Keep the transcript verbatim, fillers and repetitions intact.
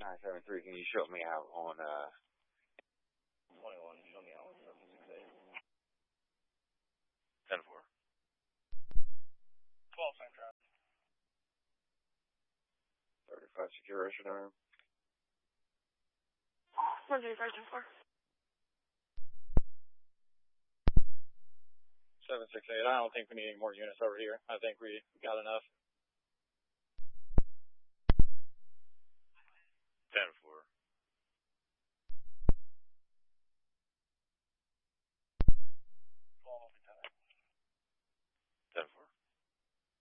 nine seven three, can you show me out on, uh... twenty-one, show me out on seven six eight. ten four. twelve, same traffic. thirty-five, secure Russian arm. one thirty-five, ten four. seven six eight, I don't think we need any more units over here. I think we got enough. ten four.